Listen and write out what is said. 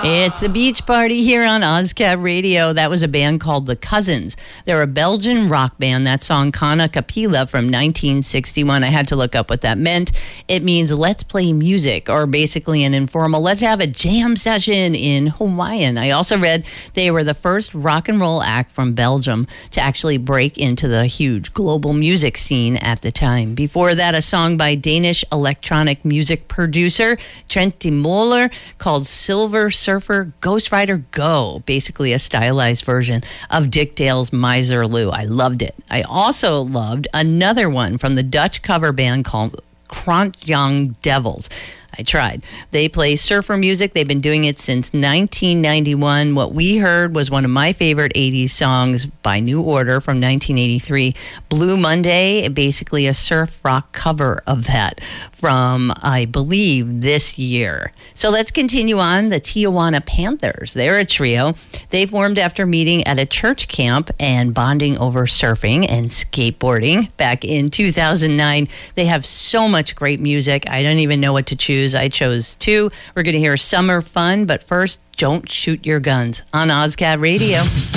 It's a beach party here on OzCat Radio. That was a band called The Cousins. They're a Belgian rock band. That song, Kana Kapila, from 1961. I had to look up what that meant. It means let's play music, or basically an informal let's have a jam session in Hawaiian. I also read they were the first rock and roll act from Belgium to actually break into the huge global music scene at the time. Before that, a song by Danish electronic music producer Trent de Moller called Silver Surfer Ghost Rider Go, basically a stylized version of Dick Dale's Miser Lou. I loved it. I also loved another one from the Dutch cover band called Krantjong Devils. I tried. They play surfer music. They've been doing it since 1991. What we heard was one of my favorite 80s songs by New Order from 1983, Blue Monday, basically a surf rock cover of that from, I believe, this year. So let's continue on. The Tijuana Panthers. They're a trio. They formed after meeting at a church camp and bonding over surfing and skateboarding back in 2009. They have so much great music. I don't even know what to choose. I chose two. We're going to hear Summer Fun, but first, Don't Shoot Your Guns on OzCat Radio.